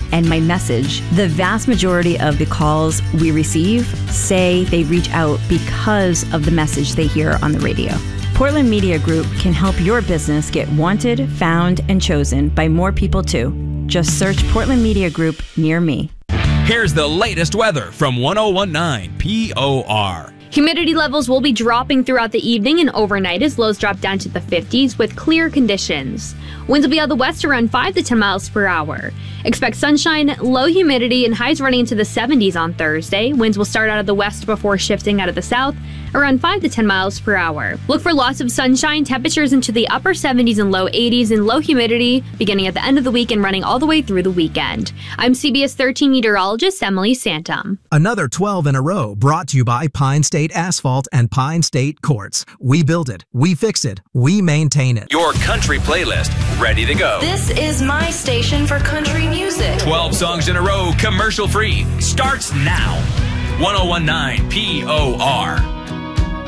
and my message, the vast majority of the calls we receive say they reach out because of the message they hear on the radio. Portland Media Group can help your business get wanted, found, and chosen by more people too. Just search Portland Media Group near me. Here's the latest weather from 1019 POR. Humidity levels will be dropping throughout the evening and overnight as lows drop down to the 50s with clear conditions. Winds will be out of the west around 5 to 10 miles per hour. Expect sunshine, low humidity, and highs running into the 70s on Thursday. Winds will start out of the west before shifting out of the south, around 5 to 10 miles per hour. Look for lots of sunshine, temperatures into the upper 70s and low 80s, and low humidity beginning at the end of the week and running all the way through the weekend. I'm CBS 13 meteorologist Emily Santum. Another 12 in a row brought to you by Pine State Asphalt and Pine State Quartz. We build it, we fix it, we maintain it. Your country playlist, ready to go. This is my station for country music. 12 songs in a row, commercial free, starts now. 1019 POR.